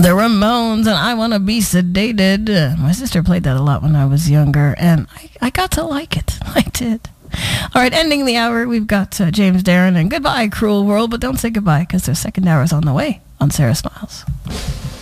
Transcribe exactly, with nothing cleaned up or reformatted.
The Ramones and I Want to Be Sedated. Uh, my sister played that a lot when I was younger, and I, I got to like it. I did. All right, ending the hour, we've got uh, James Darren and Goodbye, Cruel World, but don't say goodbye because their second hour is on the way on Sarah Smiles.